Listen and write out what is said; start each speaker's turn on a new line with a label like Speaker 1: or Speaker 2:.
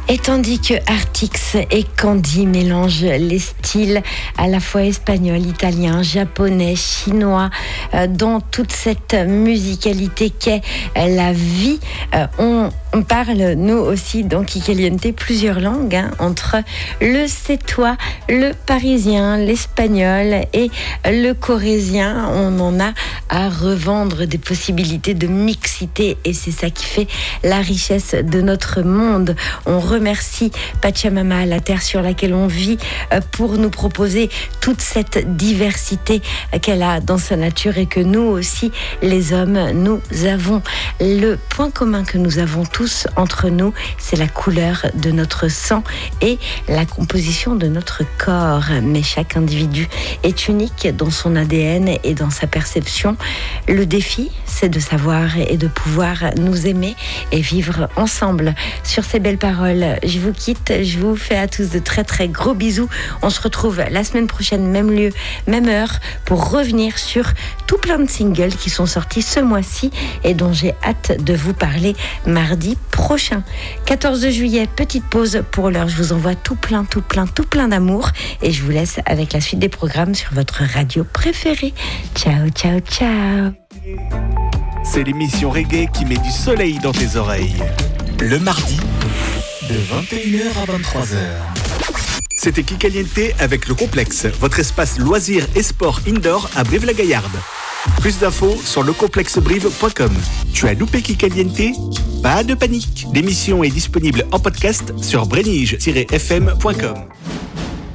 Speaker 1: Et tandis que Artix et Candy mélangent les styles à la fois espagnol, italien, japonais, chinois, dans toute cette musicalité qu'est la vie, on parle, nous aussi, dans Kikaliente, plusieurs langues, entre le sétois, le parisien, l'espagnol et le corrézien. On en a à revendre des possibilités de mixité et c'est ça qui fait la richesse de notre monde. On remercie Pachamama, la terre sur laquelle on vit, pour nous proposer toute cette diversité qu'elle a dans sa nature et que nous aussi, les hommes, nous avons. Le point commun que nous avons tous entre nous, c'est la couleur de notre sang et la composition de notre corps. Mais chaque individu est unique dans son ADN et dans sa perception. Le défi, c'est de savoir et de pouvoir nous aimer et vivre ensemble. Sur ces belles paroles, je vous quitte. Je vous fais à tous de très très gros bisous. On se retrouve la semaine prochaine, même lieu, même heure, pour revenir sur tout plein de singles qui sont sortis ce mois-ci et dont j'ai hâte de vous parler mardi prochain. 14 juillet, petite pause pour l'heure. Je vous envoie tout plein d'amour et je vous laisse avec la suite des programmes sur votre radio préférée. Ciao, ciao, ciao.
Speaker 2: C'est l'émission reggae qui met du soleil dans tes oreilles. Le mardi, de 21h à 23h. C'était Kikaliente avec le Complexe, votre espace loisirs et sport indoor à Brive-la-Gaillarde. Plus d'infos sur lecomplexebrive.com. Tu as loupé Kikaliente ? Pas de panique. L'émission est disponible en podcast sur brenige-fm.com.